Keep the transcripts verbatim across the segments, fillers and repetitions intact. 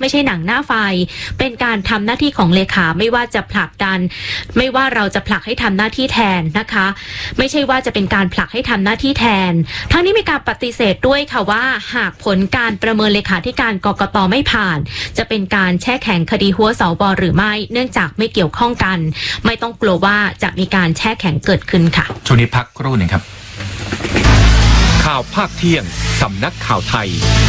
ไม่ใช่หนังหน้าไฟเป็นการทำหน้าที่ของเลขาไม่ว่าจะผลักดันไม่ว่าเราจะผลักให้ทำหน้าที่แทนนะคะไม่ใช่ว่าจะเป็นการผลักให้ทำหน้าที่แทนทั้งนี้มีการปฏิเสธด้วยค่ะว่าหากผลการประเมินเลขาธิการกกต.ไม่ผ่านจะเป็นการแช่แข็งคดีหัวสว.หรือไม่เนื่องจากไม่เกี่ยวข้องกันไม่ต้องกลัวว่าจะมีการแช่แข็งเกิดขึ้นค่ะช่วงนี้พักครู่หนึ่งครับข่าวภาคเที่ยงสำนักข่าวไทย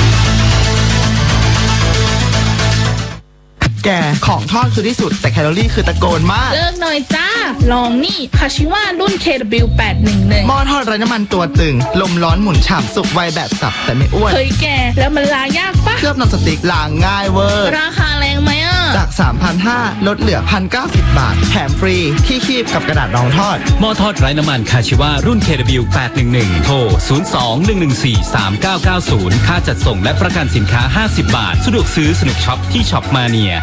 แกของทอดคือที่สุดแต่แคลอรี่คือตะโกนมากเลิกหน่อยจ้าลองนี่คาชิวารุ่น เค ดับเบิลยู แปดหนึ่งหนึ่งหม้อทอดไร้น้ำมันตัวตึงลมร้อนหมุนฉ่ำสุกไวแบบสับแต่ไม่อ้วนเฮ้ยแกแล้วมันล้างยากปะเคลือบนอนสติ๊กล้างง่ายเวอร์ราคาแรงไหมอ่ะจาก สามพันห้าร้อย ลดเหลือ หนึ่งพันเก้าสิบ บาทแถมฟรีที่คีบกับกระดาษรองทอดหม้อทอดไร้น้ำมันคาชิวารุ่น เค ดับเบิลยู แปดหนึ่งหนึ่ง โทร ศูนย์ สอง หนึ่ง หนึ่ง สี่ สาม เก้า เก้า ศูนย์ ค่าจัดส่งและประกันสินค้าห้าสิบบาทสะดวกซื้อสนุกช็อปที่ช็อปมาเนีย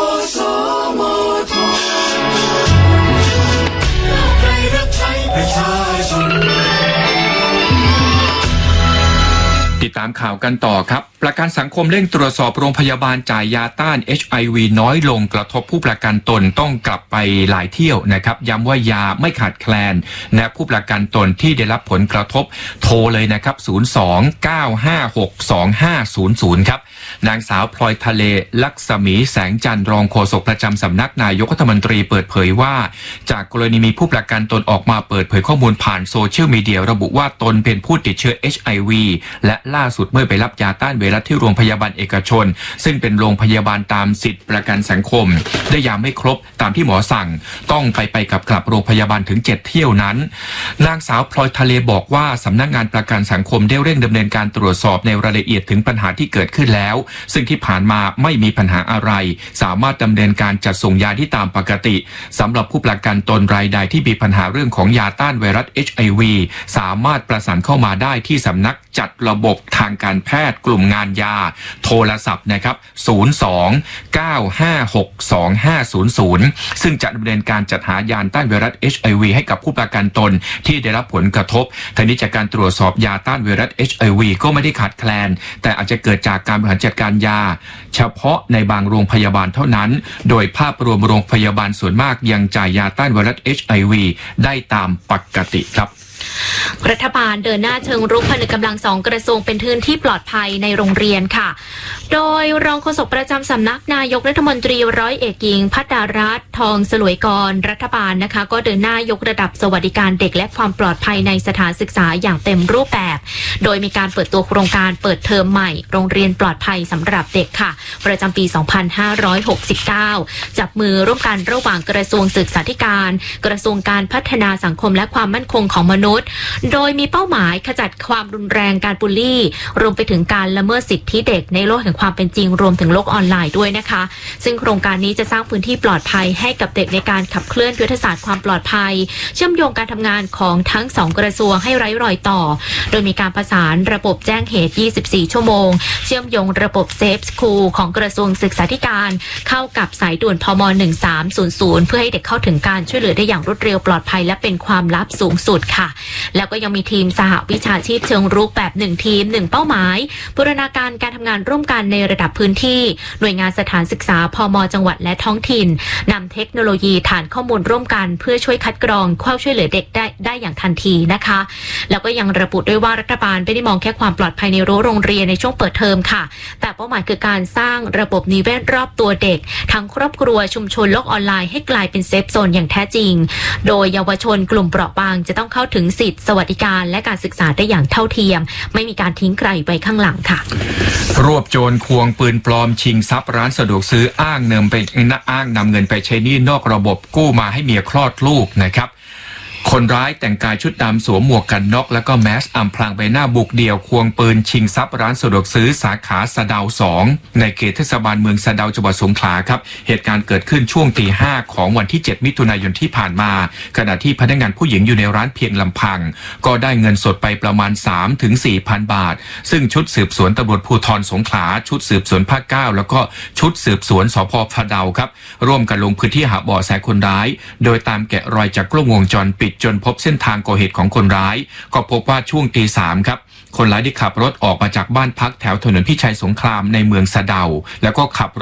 ติดตามข่าวกันต่อครับประกันสังคมเร่งตรวจสอบโรงพยาบาลจ่ายยาต้าน เอช ไอ วี น้อยลงกระทบผู้ประกันตนต้องกลับไปหลายเที่ยวนะครับย้ำว่ายาไม่ขาดแคลนและผู้ประกันตนที่ได้รับผลกระทบโทรเลยนะครับศูนย์ สอง เก้า ห้า หก สอง ห้า ศูนย์ ศูนย์ครับนางสาวพลอยทะเลลักษมีแสงจันทร์รองโฆษกประจำสำนักนายกรัฐมนตรีเปิดเผยว่าจากกรณีมีผู้ประกันตนออกมาเปิดเผยข้อมูลผ่านโซเชียลมีเดียระบุว่าตนเป็นผู้ติดเชื้อ เอช ไอ วี และล่าสุดเมื่อไปรับยาต้านไวรัสที่โรงพยาบาลเอกชนซึ่งเป็นโรงพยาบาลตามสิทธิประกันสังคมได้ยาไม่ครบตามที่หมอสั่งต้องไปไปกลับกลับโรงพยาบาลถึงเจ็ดเที่ยวนั้นนางสาวพลอยทะเลบอกว่าสำนักงานประกันสังคมได้เร่งดำเนินการตรวจสอบในรายละเอียดถึงปัญหาที่เกิดขึ้นแล้วซึ่งที่ผ่านมาไม่มีปัญหาอะไรสามารถดำเนินการจัดส่งยาที่ตามปกติสำหรับผู้ประกันตนรายใดที่มีปัญหาเรื่องของยาต้านไวรัส เอช ไอ วี สามารถประสานเข้ามาได้ที่สำนักจัดระบบทางการแพทย์กลุ่มงานยาโทรศัพท์นะครับศูนย์ สอง เก้า ห้า หก สอง ห้า ศูนย์ ศูนย์ซึ่งจะดำเนินการจัดหายาต้านไวรัส เอช ไอ วี ให้กับผู้ประกันตนที่ได้รับผลกระทบทั้งนี้จากการตรวจสอบยาต้านไวรัส เอช ไอ วี ก็ไม่ได้ขาดแคลนแต่อาจจะเกิดจากการบริหารจัดการยาเฉพาะในบางโรงพยาบาลเท่านั้นโดยภาพรวมโรงพยาบาลส่วนมากยังจ่ายยาต้านไวรัส เอช ไอ วี ได้ตามปกติครับรัฐบาลเดินหน้าเชิงรุกผนึกกำลังสองกระทรวงเป็นพื้นที่ปลอดภัยในโรงเรียนค่ะโดยรองโฆษกประจำสำนักนายกรัฐมนตรีร้อยเอกหญิงภัตตารัตน์ทองสลวยกรรัฐบาลนะคะก็เดินหน้ายกระดับสวัสดิการเด็กและความปลอดภัยในสถานศึกษาอย่างเต็มรูปแบบโดยมีการเปิดตัวโครงการเปิดเทอมใหม่โรงเรียนปลอดภัยสำหรับเด็กค่ะประจำปี สองพันห้าร้อยหกสิบเก้า จับมือร่วมกันระหว่างกระทรวงศึกษาธิการกระทรวงการพัฒนาสังคมและความมั่นคงของมนุษย์โดยมีเป้าหมายขจัดความรุนแรงการบูลลี่รวมไปถึงการละเมิดสิทธิเด็กในโลกแห่งความเป็นจริงรวมถึงโลกออนไลน์ด้วยนะคะซึ่งโครงการนี้จะสร้างพื้นที่ปลอดภัยให้กับเด็กในการขับเคลื่อนยุทธศาสตร์ความปลอดภัยเชื่อมโยงการทำงานของทั้งสองกระทรวงให้ไร้รอยต่อโดยมีการประสานระบบแจ้งเหตุยี่สิบสี่ชั่วโมงเชื่อมโยงระบบเซฟสคูลของกระทรวงศึกษาธิการเข้ากับสายด่วนพมหนึ่งสามศูนย์ศูนย์เพื่อให้เด็กเข้าถึงการช่วยเหลือได้อย่างรวดเร็วปลอดภัยและเป็นความลับสูงสุดค่ะแล้วก็ยังมีทีมสหวิชาชีพเชิงรุกแบบหนึ่งทีมหนึ่งเป้าหมายบูรณาการการทำงานร่วมกันในระดับพื้นที่หน่วยงานสถานศึกษาพมจังหวัดและท้องถิ่นนำเทคโนโลยีฐานข้อมูลร่วมกันเพื่อช่วยคัดกรองความช่วยเหลือเด็กได้ได้อย่างทันทีนะคะแล้วก็ยังระบุด้วยว่ารัฐบาลไม่ได้มองแค่ความปลอดภัยในรั้วโรงเรียนในช่วงเปิดเทอมค่ะแต่เป้าหมายคือการสร้างระบบนิเวศรอบตัวเด็กทั้งครอบครัวชุมชนโลกออนไลน์ให้กลายเป็นเซฟโซนอย่างแท้จริงโดยเยาวชนกลุ่มเปราะบางจะต้องเข้าถึงสิทธิสวัสดิการและการศึกษาได้อย่างเท่าเทียมไม่มีการทิ้งใครไว้ข้างหลังค่ะรวบโจรควงปืนปลอมชิงทรัพย์ร้านสะดวกซื้ออ้างเงินไปอ้างนำเงินไปใช้หนี้นอกระบบกู้มาให้เมียคลอดลูกนะครับคนร้ายแต่งกายชุดดำสวมหมวกกันน็อกแล้วก็แมสอำพรางใบหน้าบุกเดี่ยวควงปืนชิงทรัพย์ร้านสะดวกซื้อสาขาสะเดาสองในเขตเทศบาลเมืองสะเดาจังหวัดสงขลาครับเหตุการณ์เกิดขึ้นช่วงตีห้าของวันที่เจ็ดมิถุนายนที่ผ่านมาขณะที่พนักงานผู้หญิงอยู่ในร้านเพียงลำพังก็ได้เงินสดไปประมาณ สามถึงสี่พัน บาทซึ่งชุดสืบสวนตำรวจภูธรสงขลาชุดสืบสวนภาคเก้าแล้วก็ชุดสืบสวนสภ.สะเดาครับร่วมกันลงพื้นที่หาเบาะแสคนร้ายโดยตามแกะรอยจากกล้องวงจรปิดจนพบเส้นทางก่อเหตุของคนร้ายก็พบว่าช่วงตีสามครับคนร้ายได้ขับรถออกมาจากบ้านพักแถวถนนพิชัยสงครามในเมืองสะเดาแล้วก็ขับ